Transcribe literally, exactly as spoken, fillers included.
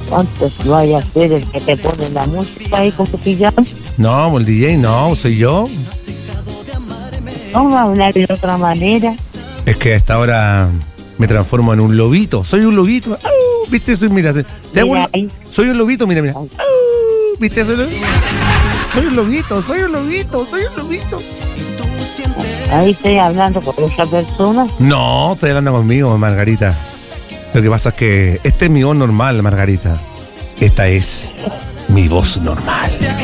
¿Cuántos lo hay a hacer el que te pone la música ahí con tu pijama? No, el D J no, soy yo. Vamos a hablar de otra manera. Es que a esta hora me transformo en un lobito. Soy un lobito. ¡Au! ¿Viste eso? Mira, te hago un- soy un lobito, mira, mira. ¡Au! ¿Viste eso? Soy un lobito, soy un lobito, soy un lobito. Ahí estoy hablando con esa persona. No, estoy hablando conmigo, Margarita. Lo que pasa es que este es mi voz normal, Margarita. Esta es mi voz normal.